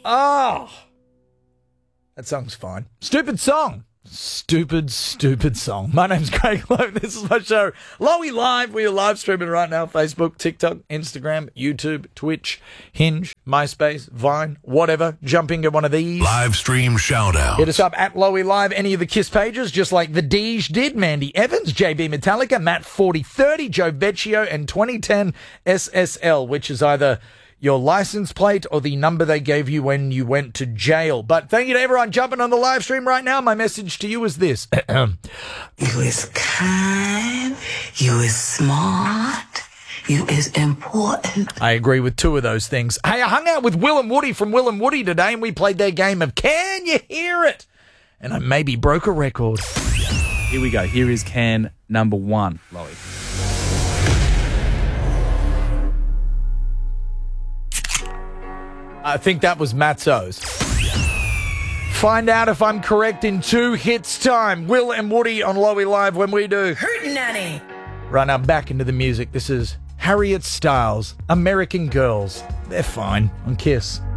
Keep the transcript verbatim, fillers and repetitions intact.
Oh, that song's fine. Stupid song. Stupid, stupid song. My name's Craig Lowe. This is my show, Lowy Live. We are live streaming right now. Facebook, TikTok, Instagram, YouTube, Twitch, Hinge, MySpace, Vine, whatever. Jump into one of these. Live stream shout out. Hit us up at Lowy Live. Any of the Kiss pages, just like the Deej did. Mandy Evans, J B Metallica, Matt forty thirty, Joe Vecchio, and twenty ten S S L, which is either your license plate or the number they gave you when you went to jail. But thank you to everyone jumping on the live stream right now. My message to you is this. You is kind. You is smart. You is important. I agree with two of those things. Hey, I hung out with Will and Woody from Will and Woody today, and we played their game of Can You Hear It? And I maybe broke a record. Here we go. Here is can number one, Lowy. I think that was Matzo's. Find out if I'm correct in two hits time. Will and Woody on Lowy Live when we do. Hootenanny. Right now, back into the music. This is Harriet Styles, American Girls. They're fine on Kiss.